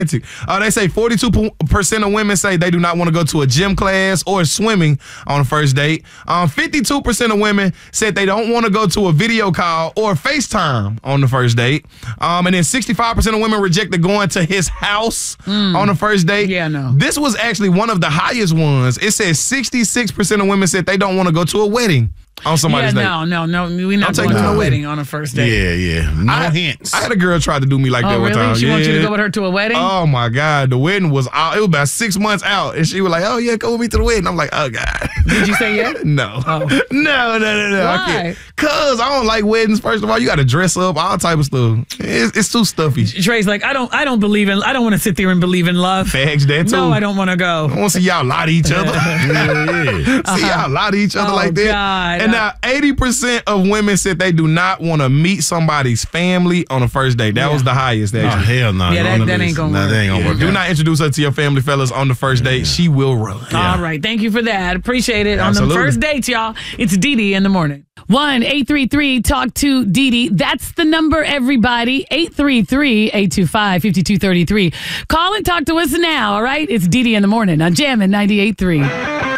They say 42% of women say they do not want to go to a gym class or swimming on a first date. 52% of women said they don't want to go to a video call or FaceTime on the first date. And then 65% of women rejected going to his house on the first date. Yeah, no. This was actually one of the highest ones. It says 66% of women said they don't want to go to a wedding on somebody's date. No. We're not going to a wedding on a first date. Yeah. No hints. I had a girl try to do me like that one really? time. She wants you to go with her to a wedding? Oh, my God. The wedding was out. It was about 6 months out. And she was like, oh, yeah, come with me to the wedding. I'm like, oh, God. Did you say yes? No. Oh. No. Why? I can't. Because I don't like weddings, first of all. You got to dress up, all type of stuff. It's too stuffy. Trey's like, I don't want to sit there and believe in love. Facts, that too. No, I don't want to go. I want to see y'all lie to each other. See y'all lie to each other like that. God. And now 80% of women said they do not want to meet somebody's family on a first date. That was the highest. Oh, Actually. hell no. Yeah, that ain't going to work. That ain't going to work. Do not introduce her to your family, fellas, on the first date. She will run. All right. Thank you for that. Appreciate it. Absolutely. On the first dates, y'all, it's Didi in the morning. 1-833-TALK-TO-DIDI. That's the number, everybody. 833-825-5233. Call and talk to us now, all right? It's Didi in the morning on Jammin' 98.3.